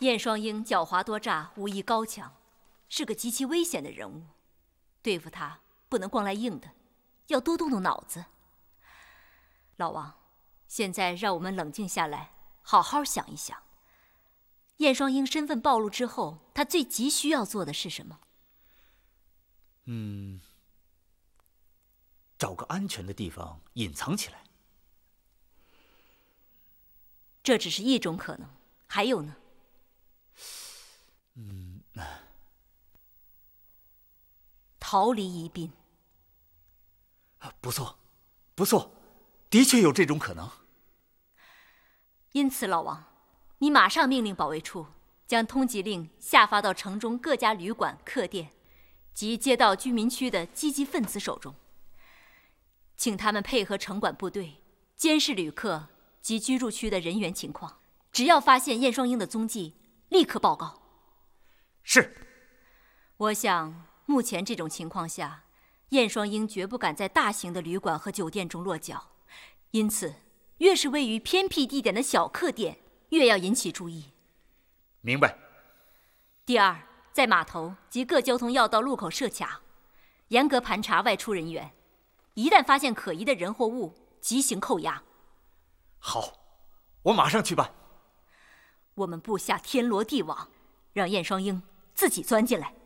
燕双鹰狡猾多诈，武艺高强，是个极其危险的人物。对付他不能光来硬的，要多动动脑子。老王，现在让我们冷静下来，好好想一想。燕双鹰身份暴露之后，他最急需要做的是什么？ 找个安全的地方隐藏起来。 这只是一种可能，还有呢？逃离宜宾。 不错，不错，的确有这种可能。 因此，老王，你马上命令保卫处将通缉令下发到城中各家旅馆、客店及街道居民区的积极分子手中，请他们配合城管部队监视旅客及居住区的人员情况，只要发现燕双鹰的踪迹，立刻报告。 是。 我想目前这种情况下，燕双鹰绝不敢在大型的旅馆和酒店中落脚，因此越是位于偏僻地点的小客店，越要引起注意。 明白。 第二，在码头及各交通要道路口设卡，严格盘查外出人员，一旦发现可疑的人或物，即行扣押。 好，我马上去办。 我们布下天罗地网，让燕双鹰自己钻进来。